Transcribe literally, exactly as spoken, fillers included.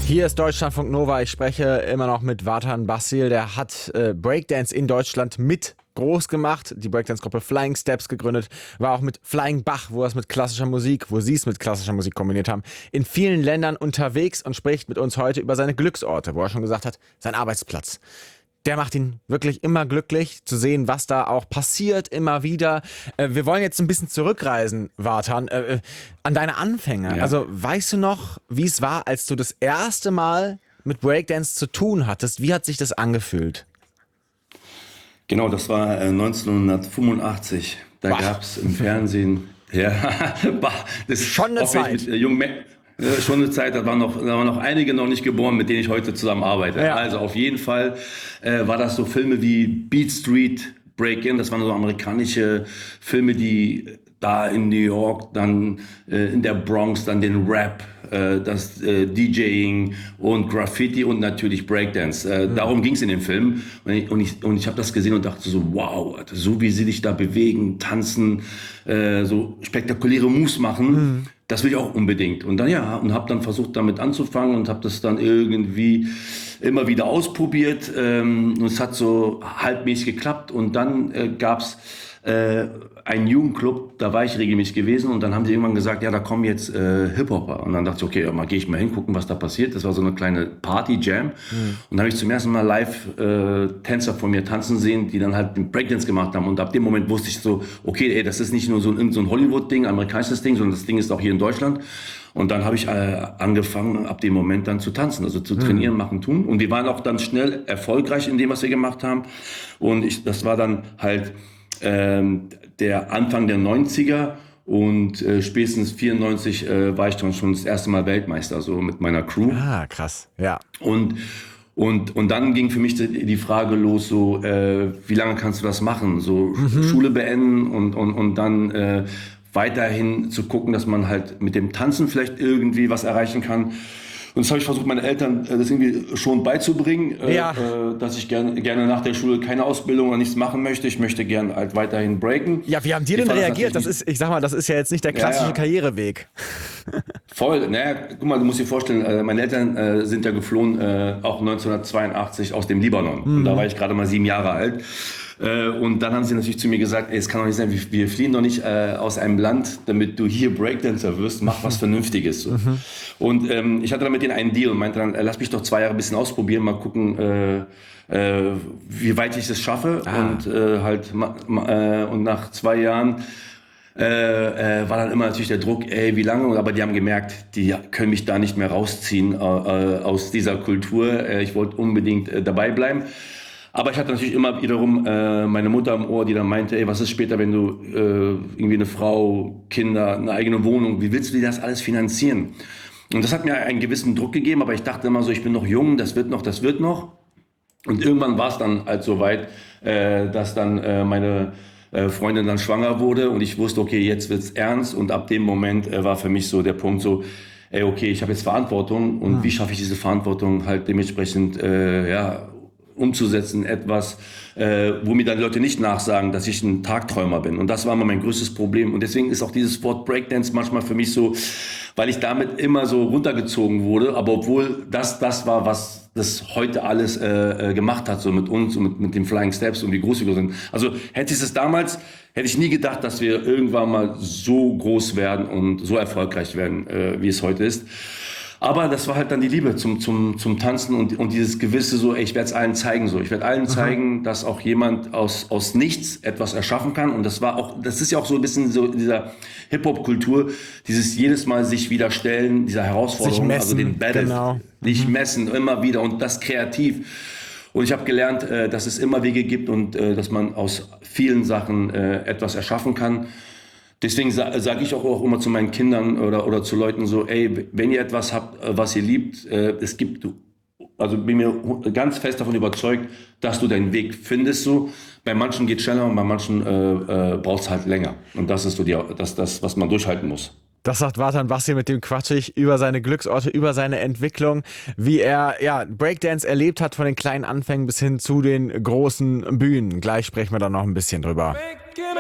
Hier ist Deutschlandfunk Nova. Ich spreche immer noch mit Vatan Basil. Der hat äh, Breakdance in Deutschland mit groß gemacht, die Breakdance-Gruppe Flying Steps gegründet, war auch mit Flying Bach, wo er es mit klassischer Musik, wo sie es mit klassischer Musik kombiniert haben, in vielen Ländern unterwegs und spricht mit uns heute über seine Glücksorte, wo er schon gesagt hat, sein Arbeitsplatz. Der macht ihn wirklich immer glücklich, zu sehen, was da auch passiert, immer wieder. Äh, wir wollen jetzt ein bisschen zurückreisen, Vatan, äh, an deine Anfänge. Ja. Also weißt du noch, wie es war, als du das erste Mal mit Breakdance zu tun hattest? Wie hat sich das angefühlt? Genau, das war äh, neunzehnhundertfünfundachtzig. Da Bach. gab es im Fernsehen, ja, Bach, das Schon eine auch wenn Zeit. ich Mit, äh, jungen Men- äh, schon eine Zeit, da waren, noch, da waren noch einige noch nicht geboren, mit denen ich heute zusammen arbeite. Ja. Also auf jeden Fall äh, war das so Filme wie Beat Street, Break-In, das waren so amerikanische Filme, die da in New York, dann äh, in der Bronx, dann den Rap, äh, das äh, DJing und Graffiti und natürlich Breakdance. Äh, mhm. Darum ging es in dem Film. Und ich, und ich, und ich habe das gesehen und dachte so, wow, Alter, so wie sie sich da bewegen, tanzen, äh, so spektakuläre Moves machen, mhm. das will ich auch unbedingt. Und dann ja, und habe dann versucht damit anzufangen und habe das dann irgendwie immer wieder ausprobiert. Ähm, und es hat so halbmäßig geklappt. Und dann äh, gab's äh, einen Jugendclub, da war ich regelmäßig gewesen und dann haben sie irgendwann gesagt, ja, da kommen jetzt äh, Hip-Hopper. Und dann dachte ich, okay, ja, mal gehe ich mal hin, gucken, was da passiert. Das war so eine kleine Party-Jam. Mhm. Und dann habe ich zum ersten Mal live äh, Tänzer von mir tanzen sehen, die dann halt den Breakdance gemacht haben. Und ab dem Moment wusste ich so, okay, ey, das ist nicht nur so ein, so ein Hollywood-Ding, amerikanisches Ding, sondern das Ding ist auch hier in Deutschland. Und dann habe ich äh, angefangen, ab dem Moment dann zu tanzen, also zu trainieren, mhm. machen, tun. Und wir waren auch dann schnell erfolgreich in dem, was wir gemacht haben. Und ich, das war dann halt ähm, der Anfang der neunziger und äh, spätestens vierundneunzig äh, war ich dann schon das erste Mal Weltmeister, so mit meiner Crew. Ah, krass, ja. Und Und, und dann ging für mich die, die Frage los, so, äh, wie lange kannst du das machen? So mhm. Schule beenden und, und, und dann äh, weiterhin zu gucken, dass man halt mit dem Tanzen vielleicht irgendwie was erreichen kann. Und das habe ich versucht, meinen Eltern äh, das irgendwie schon beizubringen, äh, Ja. äh, dass ich gerne gerne nach der Schule keine Ausbildung oder nichts machen möchte. Ich möchte gerne halt weiterhin breaken. Ja, wie haben die Ich denn fand das reagiert? Das natürlich ist, ich sag mal, das ist ja jetzt nicht der klassische Ja, ja. Karriereweg. Voll, naja, guck mal, du musst dir vorstellen, äh, meine Eltern äh, sind ja geflohen, äh, auch neunzehnhundertzweiundachtzig aus dem Libanon. Mhm. Und da war ich gerade mal sieben Jahre alt. Äh, und dann haben sie natürlich zu mir gesagt, ey, es kann doch nicht sein, wir, wir fliehen doch nicht äh, aus einem Land, damit du hier Breakdancer wirst, mach was Vernünftiges. So. Mhm. Und ähm, ich hatte dann mit denen einen Deal und meinte dann, äh, lass mich doch zwei Jahre ein bisschen ausprobieren, mal gucken, äh, äh, wie weit ich das schaffe. Ah. Und äh, halt ma, ma, äh, und nach zwei Jahren Äh, äh, war dann immer natürlich der Druck, ey, wie lange? Aber die haben gemerkt, die können mich da nicht mehr rausziehen äh, äh, aus dieser Kultur. Äh, ich wollte unbedingt äh, dabei bleiben. Aber ich hatte natürlich immer wiederum äh, meine Mutter im Ohr, die dann meinte, ey, was ist später, wenn du äh, irgendwie eine Frau, Kinder, eine eigene Wohnung, wie willst du dir das alles finanzieren? Und das hat mir einen gewissen Druck gegeben, aber ich dachte immer so, ich bin noch jung, das wird noch, das wird noch. Und irgendwann war es dann halt so weit, äh, dass dann äh, meine Freundin dann schwanger wurde und ich wusste, okay, jetzt wird's ernst und ab dem Moment äh, war für mich so der Punkt so, ey, okay, ich habe jetzt Verantwortung und mhm. wie schaffe ich diese Verantwortung halt dementsprechend äh, ja, umzusetzen, etwas, äh, wo mir dann die Leute nicht nachsagen, dass ich ein Tagträumer bin. Und das war immer mein größtes Problem. Und deswegen ist auch dieses Wort Breakdance manchmal für mich so, weil ich damit immer so runtergezogen wurde, aber obwohl das das war, was das heute alles äh, gemacht hat, so mit uns und mit, mit den Flying Steps und wie groß wir sind. Also hätte ich es damals, hätte ich nie gedacht, dass wir irgendwann mal so groß werden und so erfolgreich werden, äh, wie es heute ist. Aber das war halt dann die Liebe zum, zum, zum Tanzen und, und dieses gewisse so, ey, ich werde es allen zeigen, so. Ich werde allen Aha. zeigen, dass auch jemand aus, aus nichts etwas erschaffen kann. Und das war auch, das ist ja auch so ein bisschen so dieser Hip-Hop-Kultur, dieses jedes Mal sich wieder stellen, dieser Herausforderung, messen, also den Battle, genau. dich mhm. messen, immer wieder und das kreativ. Und ich habe gelernt, äh, dass es immer Wege gibt und äh, dass man aus vielen Sachen äh, etwas erschaffen kann. Deswegen sa- sage ich auch, auch immer zu meinen Kindern oder, oder zu Leuten so, ey, wenn ihr etwas habt, was ihr liebt, äh, es gibt, also bin mir ganz fest davon überzeugt, dass du deinen Weg findest. So. Bei manchen geht es schneller und bei manchen äh, äh, braucht es halt länger. Und das ist so die, das, das, was man durchhalten muss. Das sagt Vatan Basil, mit dem quatsch ich über seine Glücksorte, über seine Entwicklung, wie er ja Breakdance erlebt hat, von den kleinen Anfängen bis hin zu den großen Bühnen. Gleich sprechen wir da noch ein bisschen drüber.